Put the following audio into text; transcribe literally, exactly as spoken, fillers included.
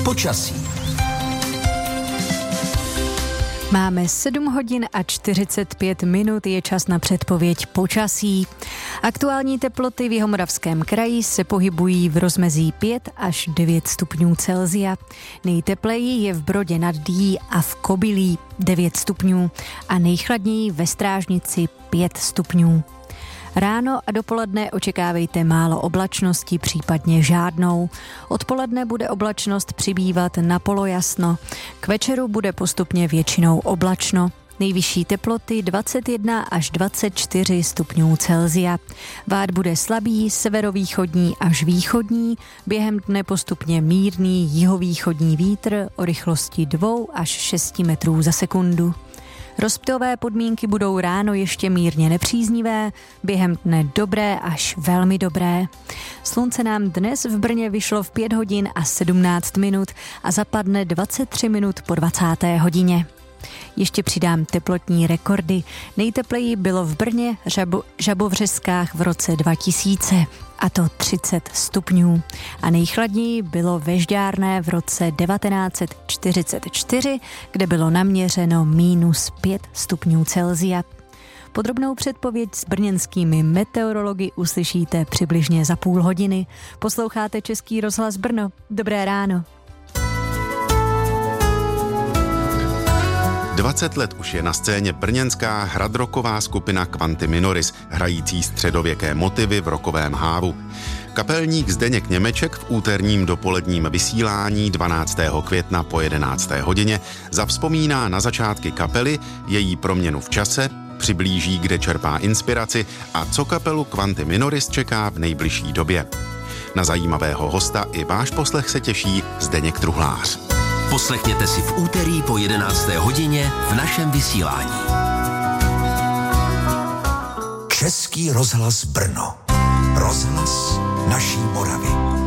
počasí. Máme sedm hodin a čtyřicet pět minut, je čas na předpověď počasí. Aktuální teploty v Jihomoravském kraji se pohybují v rozmezí pět až devět stupňů Celsia. Nejtepleji je v Brodě nad Dyjí a v Kobylí devět stupňů a nejchladněji ve Strážnici pět stupňů. Ráno a dopoledne očekávejte málo oblačnosti, případně žádnou. Odpoledne bude oblačnost přibývat na polojasno. K večeru bude postupně většinou oblačno. Nejvyšší teploty dvacet jedna až dvacet čtyři stupňů Celsia. Vád bude slabý, severovýchodní až východní, během dne postupně mírný jihovýchodní vítr o rychlosti dva až šest metrů za sekundu. Rozptylové podmínky budou ráno ještě mírně nepříznivé, během dne dobré až velmi dobré. Slunce nám dnes v Brně vyšlo v pět hodin a sedmnáct minut a zapadne dvacet tři minut po dvacáté hodině. Ještě přidám teplotní rekordy. Nejtepleji bylo v Brně, Žabo, Žabovřeskách v roce dva tisíce, a to třicet stupňů. A nejchladněji bylo ve Žďárné v roce devatenáct set čtyřicet čtyři, kde bylo naměřeno mínus pět stupňů Celsia. Podrobnou předpověď s brněnskými meteorology uslyšíte přibližně za půl hodiny. Posloucháte Český rozhlas Brno. Dobré ráno. dvacet let už je na scéně brněnská hradrocková skupina Quanti Minoris, hrající středověké motivy v rockovém hávu. Kapelník Zdeněk Němeček v úterním dopoledním vysílání dvanáctého května po jedenácté hodině zavzpomíná na začátky kapely, její proměnu v čase, přiblíží, kde čerpá inspiraci a co kapelu Quanti Minoris čeká v nejbližší době. Na zajímavého hosta i váš poslech se těší Zdeněk Truhlář. Poslechněte si v úterý po jedenácté hodině v našem vysílání. Český rozhlas Brno. Rozhlas naší Moravy.